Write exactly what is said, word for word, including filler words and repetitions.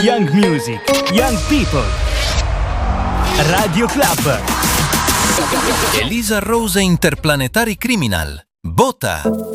Young music, young people. Radio Club. Elisa Rose Interplanetary Criminal. Bota.